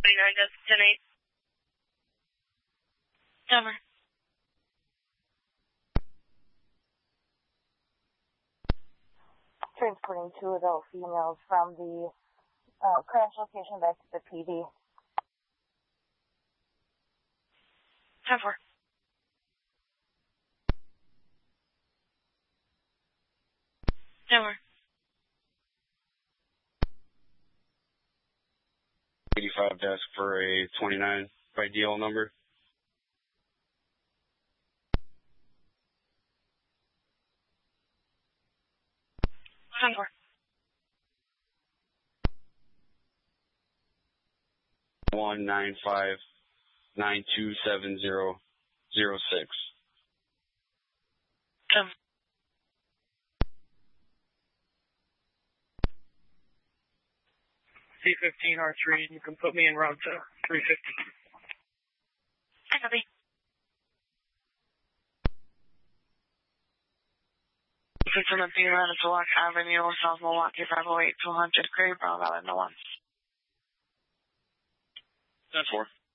That's 10-8. Denver. Transporting 2 adult females from the crash location back to the PD. 10-4. Denver. 85 desk for a 29 by DL number. Denver. 195927006. Denver. C-15 R3, you can put me en route to 350. I copy. System of being routed to Lock Avenue, South Milwaukee, 508 200, Gray Brown Valley, no one. 10-4.